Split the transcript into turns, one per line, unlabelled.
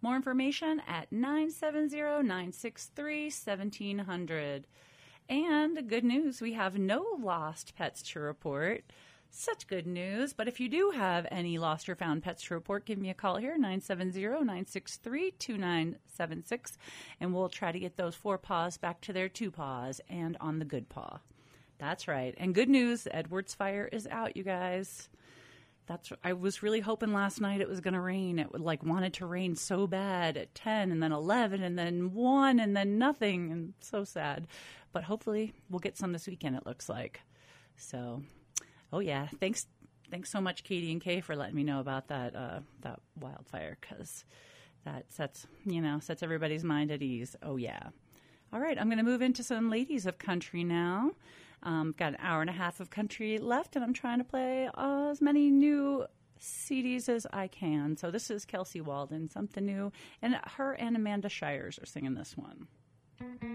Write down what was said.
More information at 970-963-1700. And good news, we have no lost pets to report. Such good news. But if you do have any lost or found pets to report, give me a call here, 970-963-2976, and we'll try to get those 4 paws back to their 2 paws and on the good paw. That's right. And good news, Edwards Fire is out, you guys. I was really hoping last night it was going to rain. It wanted to rain so bad at 10 and then 11 and then 1 and then nothing, and so sad. But hopefully we'll get some this weekend, it looks like. So... oh, yeah. Thanks so much, Katie and Kay, for letting me know about that wildfire, because that sets everybody's mind at ease. Oh, yeah. All right. I'm going to move into some ladies of country now. Got an hour and a half of country left, and I'm trying to play as many new CDs as I can. So this is Kelsey Walden, Something New, and her and Amanda Shires are singing this one.